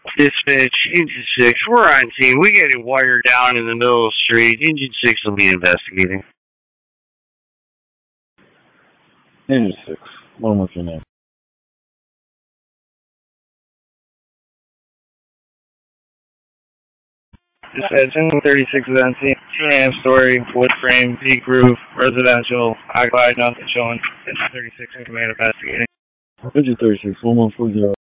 Dispatch, Engine 6, we're on scene. We get it wired down in the middle of the street. Engine 6 will be investigating. Engine 6, what's your name? Dispatch, Engine 36 is on scene. 2.5 story, wood frame, peak roof, residential, occupied, nothing showing. Engine 36 in command investigating. Engine 36, 1140.